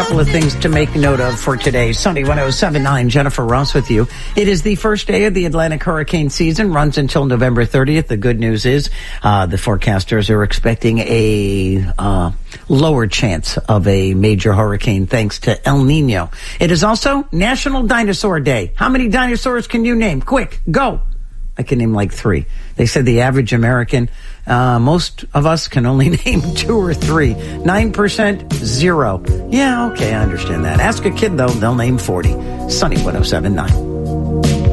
couple of things to make note of for today. Sunny 107.9, Jennifer Ross with you. It is the first day of the Atlantic hurricane season, runs until November 30th. The good news is the forecasters are expecting a lower chance of a major hurricane thanks to El Nino. It is also National Dinosaur Day. How many dinosaurs can you name? Quick, go. I can name like 3. They said the average American, most of us can only name 2 or 3. 9%, 0. Yeah, okay, I understand that. Ask a kid, though, they'll name 40. Sunny 107.9.